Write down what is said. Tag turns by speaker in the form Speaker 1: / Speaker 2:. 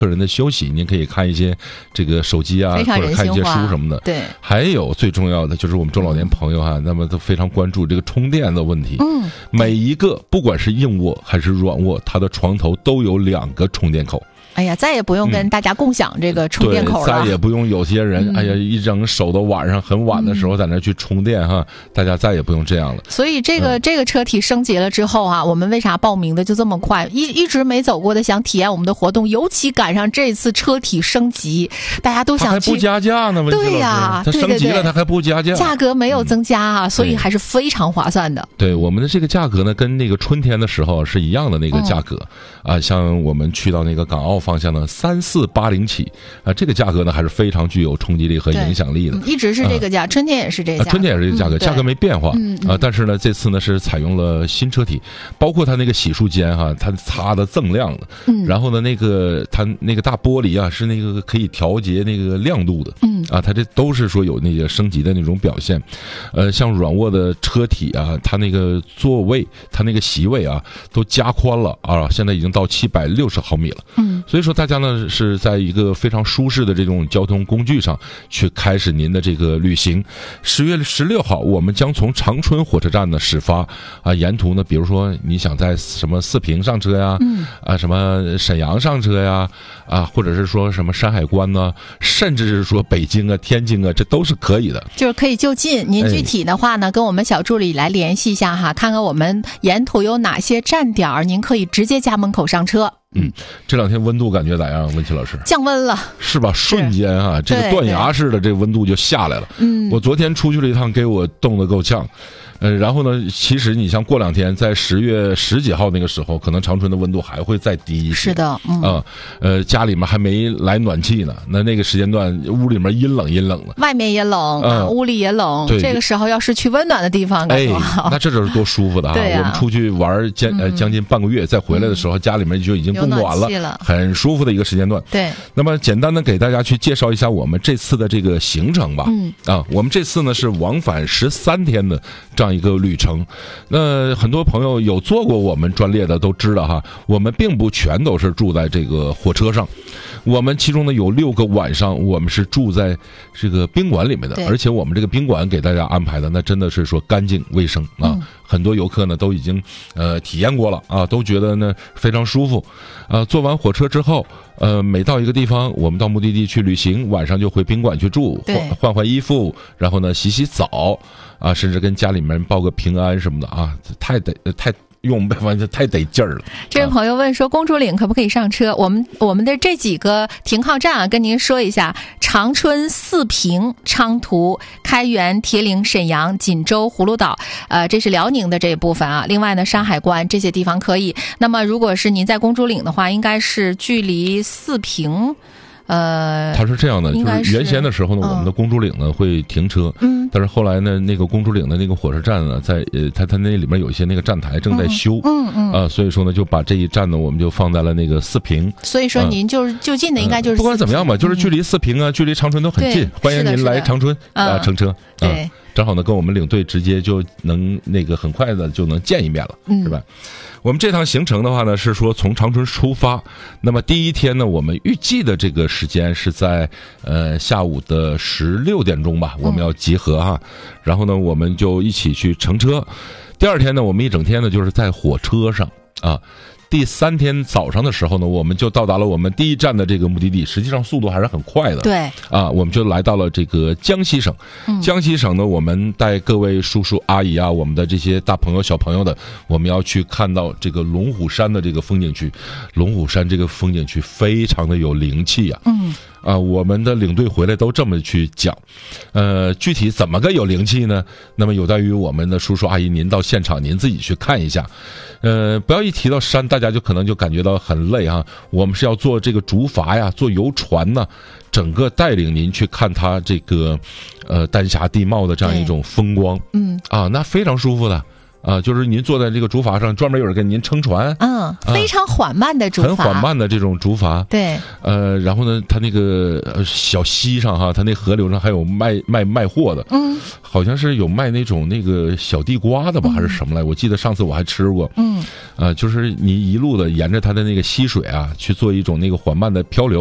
Speaker 1: 个人的休息，您可以看一些这个手机啊，或者看一些书什么的。
Speaker 2: 对，
Speaker 1: 还有最重要的就是我们中老年朋友那么都非常关注这个充电的问题。每一个不管是硬卧还是软卧，它的床头都有2个充电口。
Speaker 2: 哎呀，再也不用跟大家共享这个充电口了。
Speaker 1: 再也不用有些人一整手到晚上很晚的时候在那去充电大家再也不用这样了。
Speaker 2: 所以这个车体升级了之后我们为啥报名的就这么快？一直没走过的想体验我们的活动，尤其赶上这次车体升级，大家都想去。
Speaker 1: 它还不加价呢，
Speaker 2: 对呀，
Speaker 1: 它升级了它还不加价，
Speaker 2: 价格没有增加所以还是非常划算的。
Speaker 1: 对，我们的这个价格呢，跟那个春天的时候是一样的那个价格像我们去到那个港澳方向呢，3480起这个价格呢还是非常具有冲击力和影响力的。
Speaker 2: 一直是这个价，春天也是这个价，
Speaker 1: 春天也是这个价格，价格没变化但是呢，这次呢是采用了新车体，包括它那个洗漱间它擦的锃亮的，然后呢它那个大玻璃是那个可以调节那个亮度的，它这都是说有那个升级的那种表现。像软卧的车体它那个座位，它那个席位都加宽了现在已经到760毫米了。所以说大家呢是在一个非常舒适的这种交通工具上去开始您的这个旅行。10月16号，我们将从长春火车站呢始发沿途呢，比如说你想在什么四平上车呀，什么沈阳上车呀，或者是说什么山海关呢，甚至是说北京天津这都是可以的，
Speaker 2: 就是可以就近。您具体的话呢，跟我们小助理来联系一下看看我们沿途有哪些站点，您可以直接家门口上车。
Speaker 1: 这2天温度感觉咋样，文琪老师？
Speaker 2: 降温了，
Speaker 1: 是吧？瞬间这个断崖式的这个温度就下来了。我昨天出去了一趟，给我冻得够呛。然后呢，其实你像过2天，在10月10几号那个时候，可能长春的温度还会再低一些。
Speaker 2: 是的，
Speaker 1: 家里面还没来暖气呢，那个时间段屋里面阴冷的，
Speaker 2: 外面也冷，屋里也冷。这个时候要是去温暖的地方，该多好！
Speaker 1: 那这就是多舒服的
Speaker 2: 对
Speaker 1: 我们出去玩将近半个月，再回来的时候，家里面就已经供暖了，很舒服的一个时间段。
Speaker 2: 对。
Speaker 1: 那么简单的给大家去介绍一下我们这次的这个行程吧。我们这次呢是往返13天的这样一个旅程。那很多朋友有做过我们专列的都知道我们并不全都是住在这个火车上，我们其中呢有6个晚上我们是住在这个宾馆里面的，而且我们这个宾馆给大家安排的那真的是说干净卫生很多游客呢都已经体验过了都觉得呢非常舒服。坐完火车之后每到一个地方，我们到目的地去旅行，晚上就回宾馆去住，换衣服，然后呢洗洗澡甚至跟家里面报个平安什么的太用反正太得劲儿了。
Speaker 2: 这位朋友问说，公主岭可不可以上车？我们的这几个停靠站跟您说一下：长春、四平、昌图、开原、铁岭、沈阳、锦州、葫芦岛，这是辽宁的这一部分另外呢，山海关这些地方可以。那么如果是您在公主岭的话，应该是距离四平。
Speaker 1: 它是这样的，就是原先的时候呢，我们的公主岭呢会停车，但是后来呢，那个公主岭的那个火车站呢，在它那里面有一些那个站台正在修，所以说呢，就把这一站呢，我们就放在了那个四平。
Speaker 2: 所以说您就是就近的，应该就是
Speaker 1: 不管怎么样吧，就是距离四平距离长春都很近，欢迎您来长春乘车。
Speaker 2: 对。
Speaker 1: 正好呢，跟我们领队直接就能那个很快的就能见一面了，是吧？我们这趟行程的话呢，是说从长春出发，那么第一天呢，我们预计的这个时间是在下午的16点钟吧，我们要集合然后呢，我们就一起去乘车。第2天呢，我们一整天呢就是在火车上第3天早上的时候呢，我们就到达了我们第一站的这个目的地，实际上速度还是很快的。
Speaker 2: 对
Speaker 1: 我们就来到了这个江西省。江西省呢，我们带各位叔叔阿姨我们的这些大朋友小朋友的，我们要去看到这个龙虎山的这个风景区。龙虎山这个风景区非常的有灵气我们的领队回来都这么去讲。具体怎么个有灵气呢？那么有待于我们的叔叔阿姨您到现场您自己去看一下。不要一提到山，大家就可能就感觉到很累我们是要坐这个竹筏坐游船呢，整个带领您去看它这个丹霞地貌的这样一种风光。那非常舒服的。 就是您坐在这个竹筏上，专门有人给您撑船。
Speaker 2: 非常缓慢的竹筏，
Speaker 1: 很缓慢的这种竹筏。
Speaker 2: 对，
Speaker 1: 然后呢，它那个小溪上哈，它那河流上还有卖货的。好像是有卖那个小地瓜的吧，还是什么来？我记得上次我还吃过。就是你一路的沿着它的那个溪水啊，去做一种那个缓慢的漂流。